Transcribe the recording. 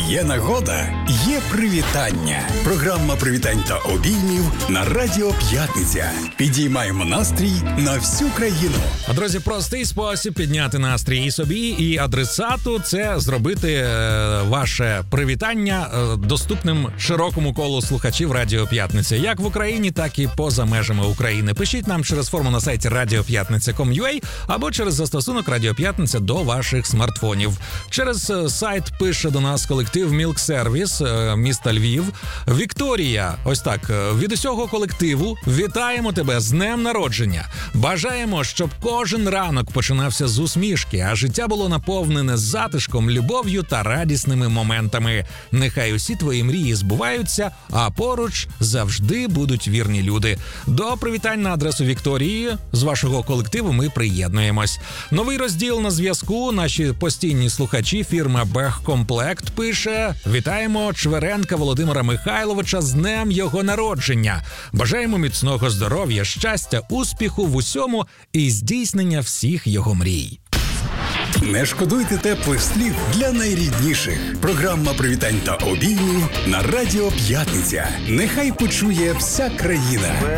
Є нагода, є привітання. Програма привітань та обіймів на Радіо П'ятниця. Підіймаємо настрій на всю країну. Друзі, простий спосіб підняти настрій і собі, і адресату – це зробити ваше привітання доступним широкому колу слухачів Радіо П'ятниця. Як в Україні, так і поза межами України. Пишіть нам через форму на сайті radiopятниця.com.ua або через застосунок Радіо П'ятниця до ваших смартфонів. Через сайт пише до нас колектив Milk Service міста Львів. Вікторія, ось так, від усього колективу вітаємо тебе з днем народження. Бажаємо, щоб кожен ранок починався з усмішки, а життя було наповнене затишком, любов'ю та радісними моментами. Нехай усі твої мрії збуваються, а поруч завжди будуть вірні люди. До привітань на адресу Вікторії з вашого колективу ми приєднуємось. Новий розділ на зв'язку. Наші постійні слухачі, фірма Бехкомплект, пише: вітаємо Чверенка Володимира Михайловича з днем його народження. Бажаємо міцного здоров'я, щастя, успіху в усьому і здійснення всіх його мрій. Не шкодуйте теплих слів для найрідніших. Програма привітань та обіймів на Радіо П'ятниця. Нехай почує вся країна.